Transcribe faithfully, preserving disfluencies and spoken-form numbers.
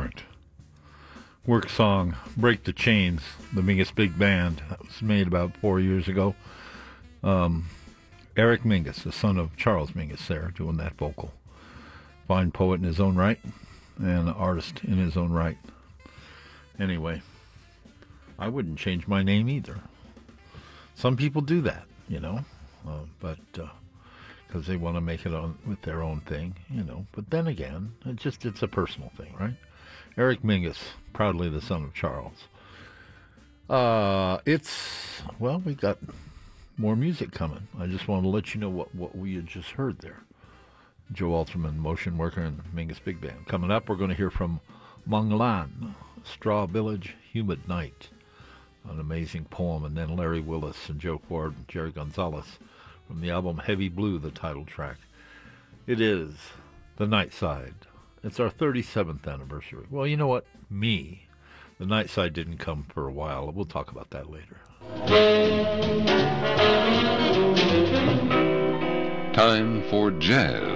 Current. Work song, Break the Chains, the Mingus Big Band. That was made about four years ago. Um, Eric Mingus, the son of Charles Mingus there, doing that vocal. Fine poet in his own right, and an artist in his own right. Anyway, I wouldn't change my name either. Some people do that, you know, uh, but because uh, they want to make it on with their own thing, you know. But then again, it just it's a personal thing, right? Eric Mingus, proudly the son of Charles. Uh, it's, well, we got more music coming. I just want to let you know what, what we had just heard there. Joe Alterman, Motion Worker, and Mingus Big Band. Coming up, we're going to hear from Manglan, Straw Village, Humid Night, an amazing poem, and then Larry Willis and Joe Ford and Jerry Gonzalez from the album Heavy Blue, the title track. It is The Night Side. It's our thirty-seventh anniversary. Well, you know what? Me. The Night Side didn't come for a while. We'll talk about that later. Time for jazz.